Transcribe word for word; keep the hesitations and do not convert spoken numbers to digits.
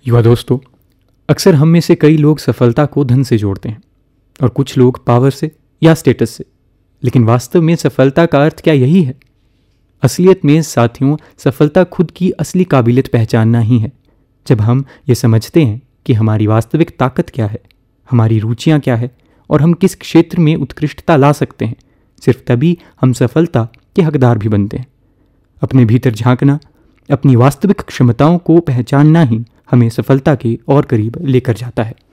युवा दोस्तों, अक्सर हम में से कई लोग सफलता को धन से जोड़ते हैं और कुछ लोग पावर से या स्टेटस से। लेकिन वास्तव में सफलता का अर्थ क्या यही है? असलियत में साथियों, सफलता खुद की असली काबिलियत पहचानना ही है। जब हम ये समझते हैं कि हमारी वास्तविक ताकत क्या है, हमारी रुचियां क्या है और हम किस क्षेत्र में उत्कृष्टता ला सकते हैं, सिर्फ तभी हम सफलता के हकदार भी बनते हैं। अपने भीतर झांकना, अपनी वास्तविक क्षमताओं को पहचानना ही हमें सफलता के और करीब लेकर जाता है।